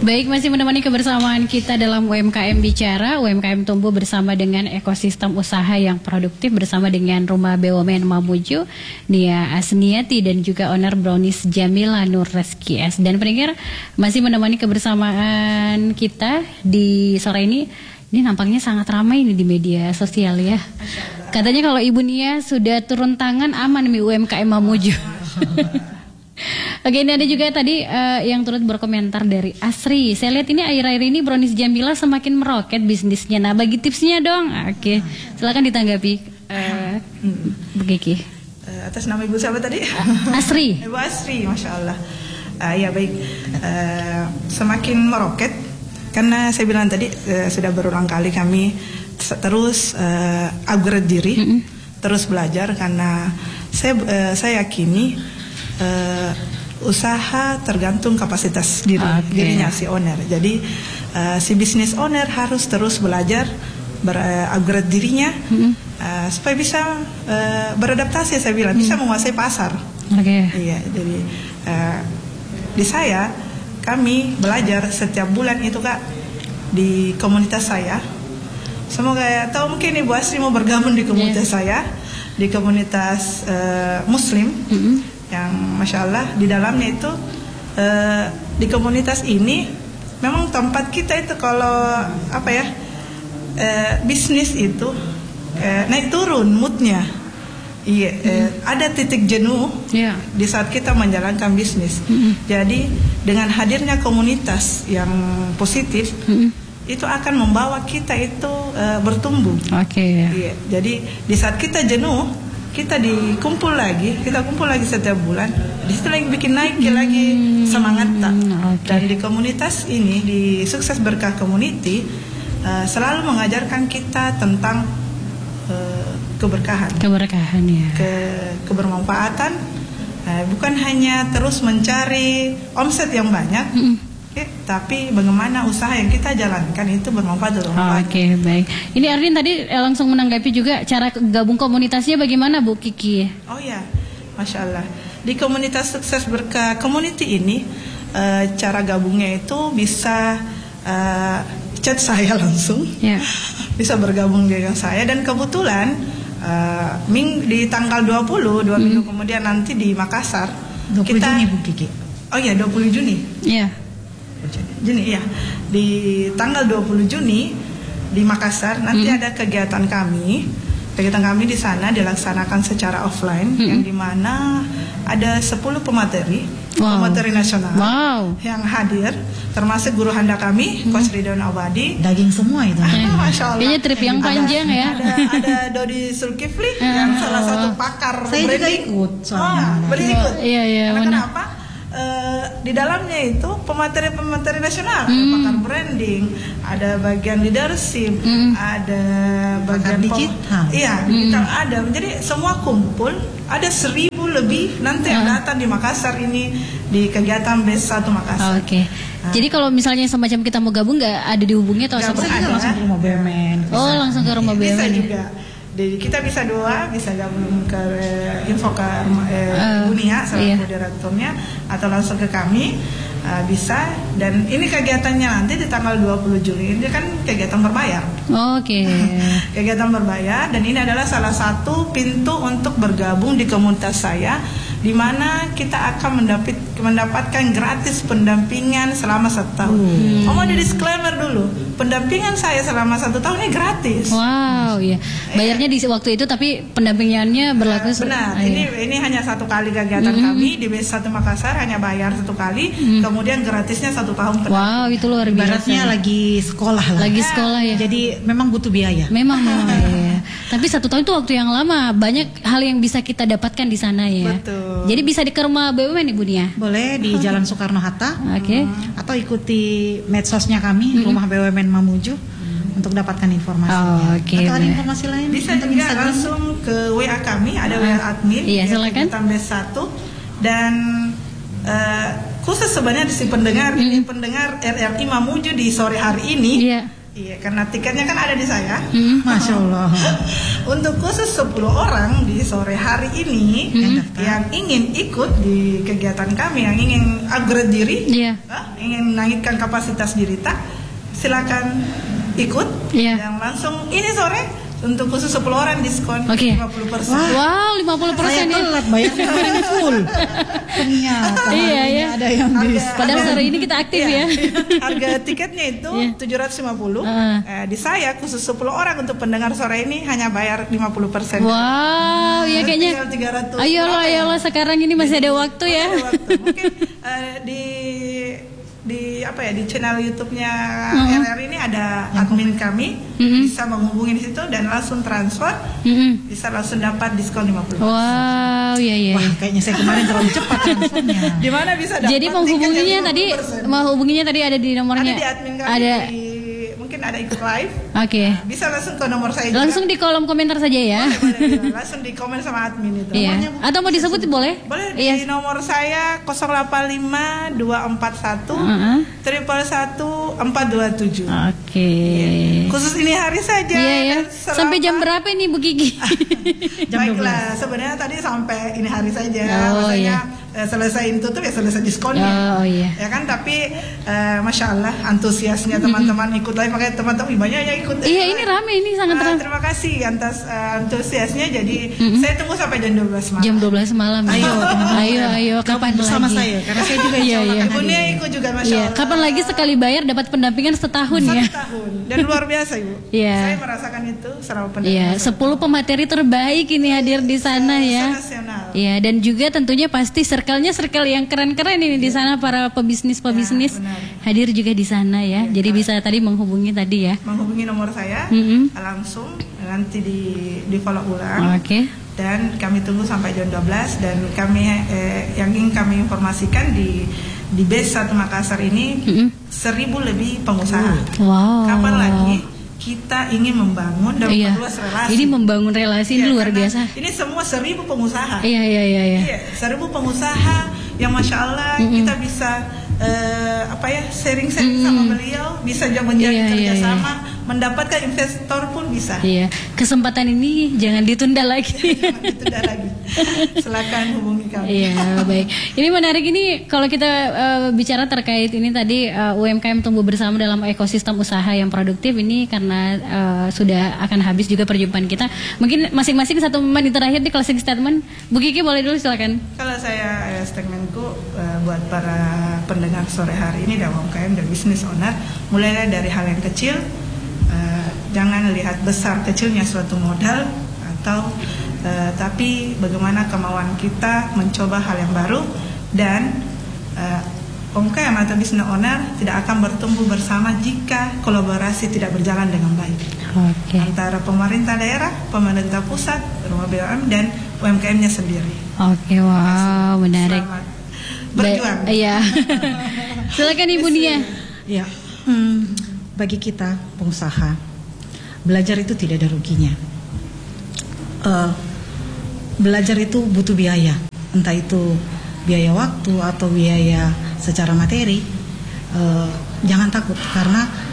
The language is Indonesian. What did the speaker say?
Baik, masih menemani kebersamaan kita dalam UMKM Bicara. UMKM tumbuh bersama dengan ekosistem usaha yang produktif bersama dengan Rumah BUMN Mamuju, Nia Asniati dan juga owner Brownies Jamila Nur Reski S. Dan pendengar masih menemani kebersamaan kita di sore ini. Ini nampaknya sangat ramai nih di media sosial ya. Katanya kalau Ibu Nia sudah turun tangan aman nih UMKM Mamuju. Oke, ini ada juga tadi yang turut berkomentar dari Asri. Saya lihat ini akhir-akhir ini Brownies Jamila semakin meroket bisnisnya. Nah, bagi tipsnya dong. Oke, silakan ditanggapi, Bu Kiki. Atas nama Ibu siapa tadi? Asri. Ibu Asri, Masya Allah. Ya baik, semakin meroket karena saya bilang tadi sudah berulang kali kami terus upgrade diri, terus belajar karena saya yakini usaha tergantung kapasitas dirinya si owner. Jadi si business owner harus terus belajar, upgrade dirinya supaya bisa beradaptasi. Saya bilang bisa menguasai pasar. Iya, jadi di saya kami belajar setiap bulan itu Kak di komunitas saya. Semoga atau mungkin Ibu Asri mau bergabung di komunitas saya, di komunitas Muslim. Yang Masya Allah di dalamnya itu di komunitas ini memang tempat kita itu kalau apa ya bisnis itu naik turun moodnya. Iya, ada titik jenuh di saat kita menjalankan bisnis. Jadi dengan hadirnya komunitas yang positif itu akan membawa kita itu bertumbuh. Iya, jadi di saat kita jenuh kita kumpul lagi setiap bulan. Di situ lagi bikin naik lagi semangat tak. Dan di komunitas ini di Sukses Berkah Community selalu mengajarkan kita tentang keberkahan ya. Kebermanfaatan, bukan hanya terus mencari omset yang banyak. Tapi bagaimana usaha yang kita jalankan itu bermanfaat untuk orang lain. Baik. Ini Ardin tadi langsung menanggapi juga cara gabung komunitasnya bagaimana Bu Kiki? Oh ya, Masya Allah. Di komunitas Sukses Berkah Community ini cara gabungnya itu bisa chat saya langsung, bisa bergabung dengan saya. Dan kebetulan di tanggal 20 minggu kemudian nanti di Makassar 20 Juni Bu Kiki. Oh ya, 20 Juni. Ya, di tanggal 20 Juni di Makassar nanti ada kegiatan kami. Kegiatan kami di sana dilaksanakan secara offline yang dimana ada 10 pemateri nasional yang hadir, termasuk guru handa kami, Coach Ridwan Abadi. Daging semua itu. Masya Allah. Kayaknya trip yang panjang ya. Ada Dodi Zulkifli yang salah satu pakar Saya branding. juga ikut soalnya. Ikut. Iya. Kenapa? Di dalamnya itu pemateri nasional, pakar branding, ada bagian leadership, ada bagian digital. Digital ada. Jadi semua kumpul, ada 1000 lebih nanti yang datang di Makassar ini di kegiatan BES 1 Makassar. Jadi kalau misalnya semacam kita mau gabung nggak ada dihubungi atau langsung ke rumah BUMN. Langsung ke rumah BUMN. Bisa juga. Jadi kita bisa bisa gabung ke info ke Bunia salah moderatornya atau langsung ke kami bisa. Dan ini kegiatannya nanti di tanggal 20 Juli ini kan kegiatan berbayar. Kegiatan berbayar dan ini adalah salah satu pintu untuk bergabung di komunitas saya, di mana kita akan mendapatkan gratis pendampingan selama 1 tahun. Mau ada disclaimer dulu, pendampingan saya selama 1 tahun ini gratis. Bayarnya di waktu itu tapi pendampingannya berlaku. Benar. Ini hanya 1 kali kegiatan kami di BES 1 Makassar, hanya bayar 1 kali, kemudian gratisnya 1 tahun. Itu luar biasa. Ibaratnya lagi sekolah lah. Ya. Jadi memang butuh biaya. Memang ya. Tapi 1 tahun itu waktu yang lama, banyak hal yang bisa kita dapatkan di sana ya. Betul. Jadi bisa di rumah BUMN Ibu Nia. Boleh di Jalan Soekarno Hatta. Atau ikuti medsosnya kami, Rumah BUMN Mamuju, untuk dapatkan informasi. Atau ada informasi lain? Bisa juga langsung ke WA kami, ada WA admin. Silakan. Tambah 1 dan khusus sebenarnya di pendengar RRI Mamuju di sore hari ini. Iya, karena tiketnya kan ada di saya. Masya Allah. Untuk khusus 10 orang di sore hari ini yang ingin ikut di kegiatan kami, yang ingin upgrade diri, ingin menaikkan kapasitas diri, silakan ikut. Yang langsung ini sore untuk khusus 10 orang diskon 50%. Wow, 50% ya. Telat bayarnya kemarin full. Ternyata ada yang diskon. Padahal sore ini kita aktif ya. Harga tiketnya itu 750. Di saya khusus 10 orang untuk pendengar sore ini hanya bayar 50%. Wow, ya kayaknya. 300. Ayolah sekarang ini masih ada waktu ya. Ada waktu. Mungkin di channel YouTube-nya RR ini ada admin kami, bisa menghubungi di situ dan langsung transfer, bisa langsung dapat diskon 50%. Wow, iya. Wah, kayaknya saya kemarin terlalu cepat transfernya. Di mana bisa dapat? Jadi menghubunginya tadi ada di nomornya. Ada di admin kami. Mungkin ada ikut live. Bisa langsung ke nomor saya juga. Langsung di kolom komentar saja ya. Boleh. Langsung di komen sama admin itu. Atau mau disebut boleh? Boleh di nomor saya 085 241 111 427. Khusus ini hari saja. Sampai jam berapa ini Bu Kiki? Baiklah, sebenarnya tadi sampai ini hari saja. Maksudnya selesai tutup ya selesai diskonnya. Ya kan, tapi Masya Allah antusiasnya teman-teman ikut live, makanya teman-teman banyak yang ikut. Iya, ini rame, ini sangat rame. Terima kasih atas antusiasnya. Jadi saya tunggu sampai jam 12 malam. Jam 12 malam. Ayo kapan bersama lagi? Saya karena saya juga Ibunya ikut juga Masya Allah. Kapan lagi sekali bayar dapat pendampingan setahun ya? Setahun. Dan luar biasa Ibu. Saya merasakan itu selama pendampingan. 10 pemateri terbaik ini hadir di sana ya. Dan juga tentunya pasti circle-nya circle yang keren-keren ini di sana, para pebisnis hadir juga di sana ya. Jadi bisa tadi menghubungi tadi ya. Menghubungi nomor saya langsung, nanti di follow ulang. Dan kami tunggu sampai jam 12 dan kami yang ingin kami informasikan di base 1 Makassar ini 1000 lebih pengusaha. Kapan lagi kita ingin membangun dan memperluas relasi. Ini membangun relasi ini luar biasa. Ini semua 1000 pengusaha. 1000 pengusaha yang Masya Allah kita bisa sharing-sharing sama beliau, bisa menjalin kerjasama, mendapatkan investor pun bisa. Kesempatan ini jangan ditunda lagi. Silakan hubungi kami. Baik. Ini menarik, ini kalau kita bicara terkait ini tadi UMKM tumbuh bersama dalam ekosistem usaha yang produktif ini, karena sudah akan habis juga perjumpaan kita. Mungkin masing-masing 1 menit terakhir di closing statement. Bu Kiki boleh dulu, silakan. Kalau saya statementku buat para pendengar sore hari ini dan UMKM dan business owner, mulailah dari hal yang kecil. Jangan lihat besar kecilnya suatu modal tapi bagaimana kemauan kita mencoba hal yang baru, dan UMKM atau business owner tidak akan bertumbuh bersama jika kolaborasi tidak berjalan dengan baik antara pemerintah daerah, pemerintah pusat, rumah BUMN dan UMKM-nya sendiri. Wow, menarik. Selamat berjuang. Silakan Ibu Nia. Bagi kita pengusaha, belajar itu tidak ada ruginya. Belajar itu butuh biaya, entah itu biaya waktu atau biaya secara materi. Jangan takut, karena